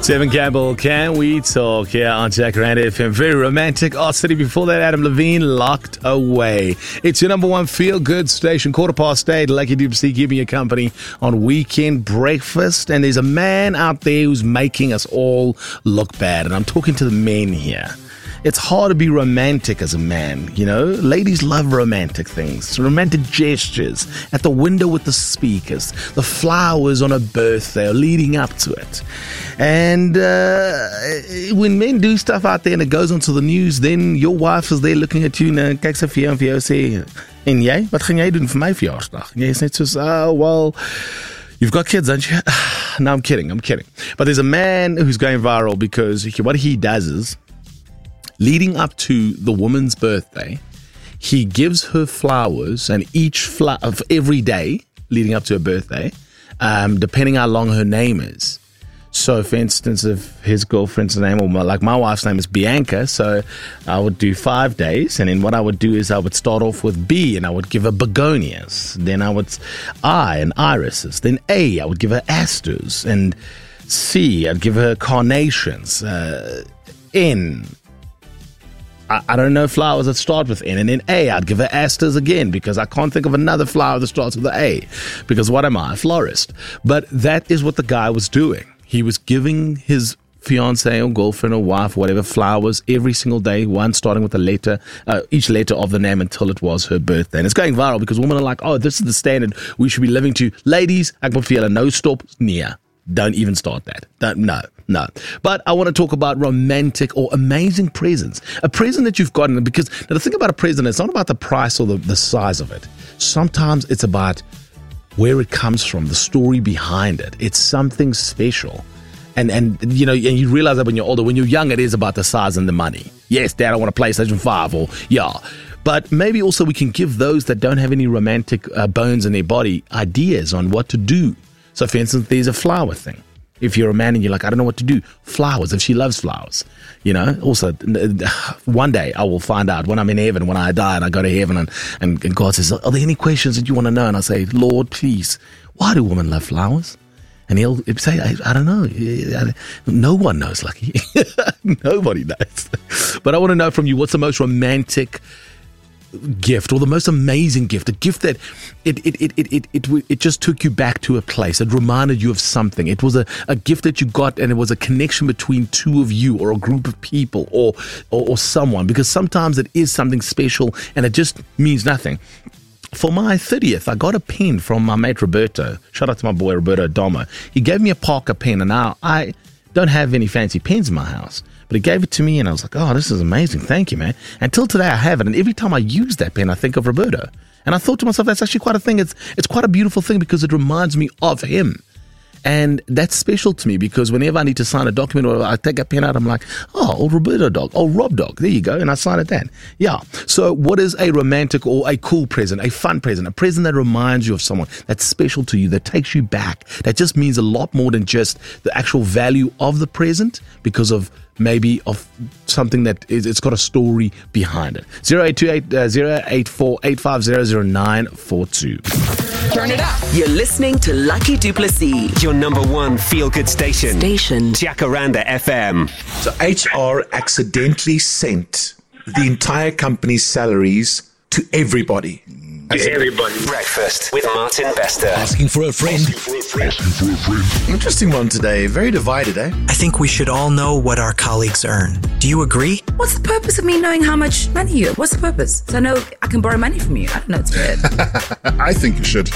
Seven Campbell, Can We Talk here on Jacaranda FM. Very romantic. Oh, city before that, Adam Levine, Locked Away. It's your number one feel-good station, 8:15, Lucky Dupe C, giving you company on Weekend Breakfast. And there's a man out there who's making us all look bad. And I'm talking to the men here. It's hard to be romantic as a man, you know? Ladies love romantic things, romantic gestures, at the window with the speakers, the flowers on a birthday or leading up to it. And when men do stuff out there and it goes onto the news, then your wife is there looking at you and kyk sy vir jou en vir jou sê, en jy, wat gaan jy doen vir my verjaarsdag? Jy is net soos, oh, well, you've got kids, don't you? No, I'm kidding. But there's a man who's going viral because what he does is, leading up to the woman's birthday, he gives her flowers, and each flower of every day leading up to her birthday, depending how long her name is. So, for instance, if his girlfriend's name, or like my wife's name is Bianca, so I would do 5 days, and then what I would do is I would start off with B, and I would give her begonias. Then I would I and irises. Then A, I would give her asters, and C, I'd give her carnations. N, I don't know flowers that start with N. And then A, I'd give her asters again because I can't think of another flower that starts with the A. Because what am I? A florist. But that is what the guy was doing. He was giving his fiance or girlfriend or wife, whatever, flowers every single day, one starting with a letter, each letter of the name until it was her birthday. And it's going viral because women are like, oh, this is the standard we should be living to. Ladies, ek moet vir julle no stop, nee. Don't even start that. No. But I want to talk about romantic or amazing presents. A present that you've gotten, because now the thing about a present, it's not about the price or the size of it. Sometimes it's about where it comes from, the story behind it. It's something special. And you know, and you realize that when you're older, when you're young, it is about the size and the money. Yes, Dad, I want a PlayStation 5 or yeah. But maybe also we can give those that don't have any romantic bones in their body ideas on what to do. So, for instance, there's a flower thing. If you're a man and you're like, I don't know what to do, flowers, if she loves flowers, you know. Also, one day I will find out when I'm in heaven, when I die and I go to heaven and God says, are there any questions that you want to know? And I say, Lord, please, why do women love flowers? And he'll say, I don't know. No one knows, Lucky. Nobody knows. But I want to know from you, what's the most romantic gift or the most amazing gift, a gift that it just took you back to a place, it reminded you of something, it was a gift that you got and it was a connection between two of you or a group of people or someone, because sometimes it is something special and it just means nothing. For my 30th, I got a pen from my mate Roberto. Shout out to my boy Roberto Domo. He gave me a Parker pen, and now I don't have any fancy pens in my house. But he gave it to me, and I was like, oh, this is amazing. Thank you, man. Until today, I have it. And every time I use that pen, I think of Roberto. And I thought to myself, that's actually quite a thing. It's quite a beautiful thing because it reminds me of him. And that's special to me because whenever I need to sign a document or I take a pen out, I'm like, oh, old Roberto dog, old Rob dog. There you go. And I sign it then. Yeah. So what is a romantic or a cool present, a fun present, a present that reminds you of someone that's special to you, that takes you back, that just means a lot more than just the actual value of the present because of maybe of something that it's got a story behind it. 0828-084-850-0942. Turn it up. You're listening to Lucky Duplessis, Your number one feel-good station. Jacaranda FM. So HR accidentally sent the entire company's salaries to everybody. Breakfast with Martin Bester. Asking for a friend. Interesting one today. Very divided, eh? I think we should all know what our colleagues earn. Do you agree? What's the purpose of me knowing how much money you have? What's the purpose? So I know I can borrow money from you. I don't know. It's weird. I think you should.